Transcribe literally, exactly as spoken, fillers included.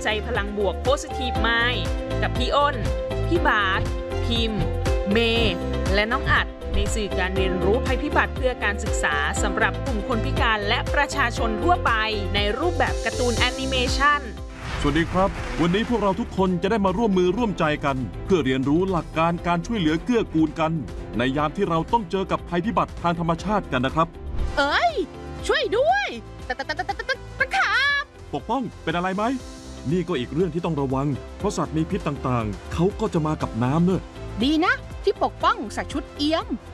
ใจพลังบวก Positive Mind กับพี่อ้น พี่บาสพิมพ์ เมย์และน้องอัดในสื่อการเรียนรู้ภัยพิบัติเพื่อการศึกษาสำหรับกลุ่มคนพิการและประชาชนทั่วไปในรูปแบบการ์ตูนแอนิเมชันสวัสดีครับวันนี้พวกเราทุกคนจะได้มาร่วมมือร่วมใจกันเพื่อเรียนรู้หลักการการช่วยเหลือเกื้อกูลกันในยามที่เราต้องเจอกับภัยพิบัติทางธรรมชาติกันนะครับเอ้ยช่วยด้วยตะตะตะตะตะตะตะขาบปกป้องเป็นอะไรไหมนี่ก็อีกเรื่องที่ต้องระวังเพราะสัตว์มีพิษต่างๆเขาก็จะมากับน้ำเนอะดีนะที่ปกป้องใส่ชุดเอี้ยม